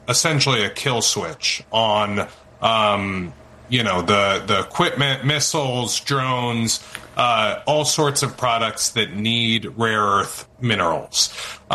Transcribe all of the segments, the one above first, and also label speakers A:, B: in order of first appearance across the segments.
A: essentially a kill switch on, the equipment, missiles, drones, all sorts of products that need rare earth minerals.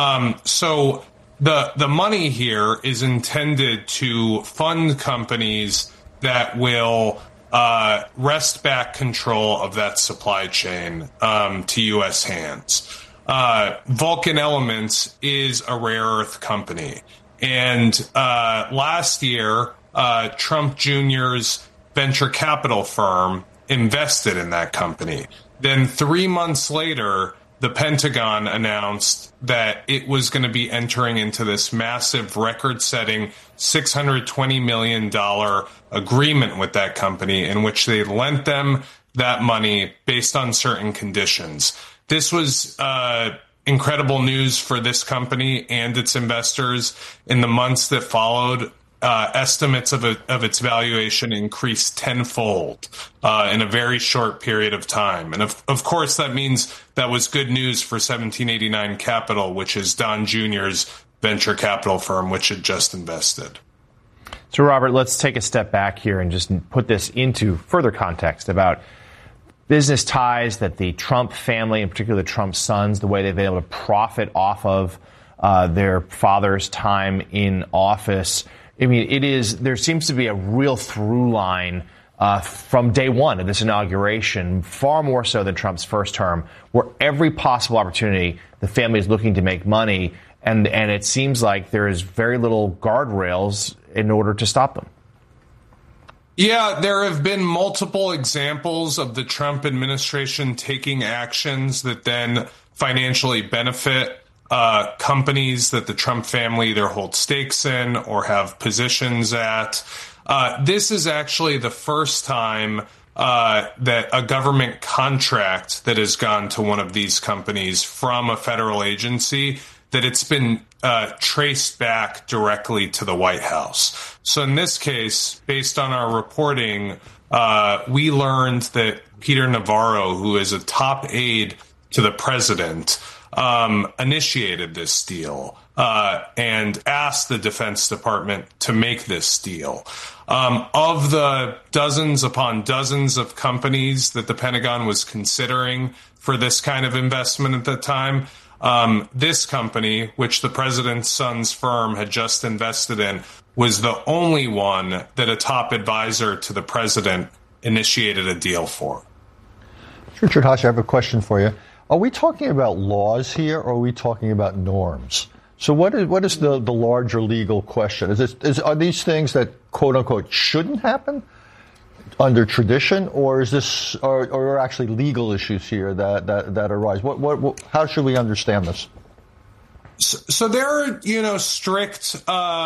A: So the money here is intended to fund companies that will wrest back control of that supply chain to U.S. hands. Vulcan Elements is a rare earth company. And last year, Trump Jr.'s venture capital firm invested in that company. Then 3 months later, the Pentagon announced that it was going to be entering into this massive record-setting $620 million agreement with that company in which they lent them that money based on certain conditions. This was incredible news for this company and its investors. In the months that followed, estimates of its valuation increased tenfold in a very short period of time. And of course, that means that was good news for 1789 Capital, which is Don Jr.'s venture capital firm, which had just invested.
B: So, Robert, let's take a step back here and just put this into further context about business ties that the Trump family, in particular the Trump sons, the way they've been able to profit off of their father's time in office. I mean, there seems to be a real through line from day one of this inauguration, far more so than Trump's first term, where every possible opportunity the family is looking to make money, and it seems like there is very little guardrails in order to stop them.
A: Yeah, there have been multiple examples of the Trump administration taking actions that then financially benefit companies that the Trump family either hold stakes in or have positions at. This is actually the first time that a government contract that has gone to one of these companies from a federal agency, that it's been traced back directly to the White House. So in this case, based on our reporting, we learned that Peter Navarro, who is a top aide to the president, initiated this deal and asked the Defense Department to make this deal. Of the dozens upon dozens of companies that the Pentagon was considering for this kind of investment at the time, this company, which the president's son's firm had just invested in, was the only one that a top advisor to the president initiated a deal for.
C: Richard Haass, I have a question for you. Are we talking about laws here, or are we talking about norms? So what is the larger legal question? Are these things that, quote unquote, shouldn't happen under tradition, or is this, or are actually legal issues here that arise? How should we understand this?
A: So there are, strict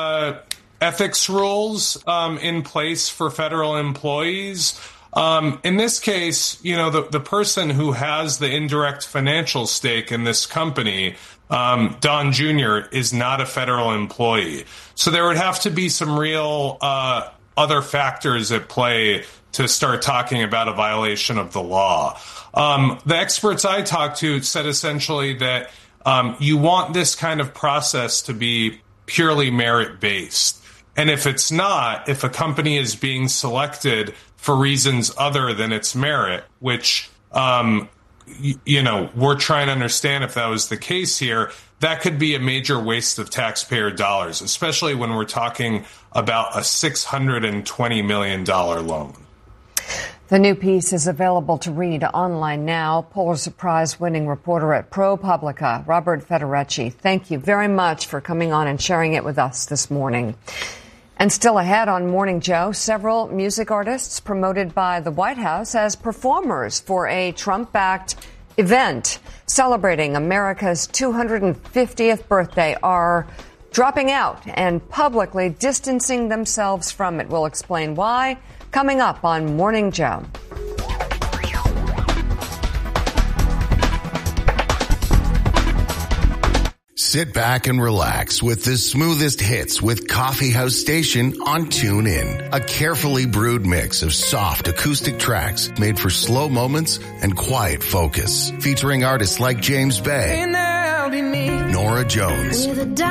A: ethics rules in place for federal employees. In this case, the person who has the indirect financial stake in this company, Don Jr., is not a federal employee. So there would have to be some real other factors at play to start talking about a violation of the law. The experts I talked to said essentially that you want this kind of process to be purely merit-based. And if it's not, if a company is being selected for reasons other than its merit, which, we're trying to understand if that was the case here, that could be a major waste of taxpayer dollars, especially when we're talking about a $620 million loan.
D: The new piece is available to read online now. Pulitzer Prize-winning reporter at ProPublica, Robert Federecci, thank you very much for coming on and sharing it with us this morning. And still ahead on Morning Joe, several music artists promoted by the White House as performers for a Trump-backed event celebrating America's 250th birthday are dropping out and publicly distancing themselves from it. We'll explain why coming up on Morning Joe.
E: Sit back and relax with the smoothest hits with Coffee House Station on TuneIn. A carefully brewed mix of soft acoustic tracks made for slow moments and quiet focus. Featuring artists like James Bay, Norah Jones,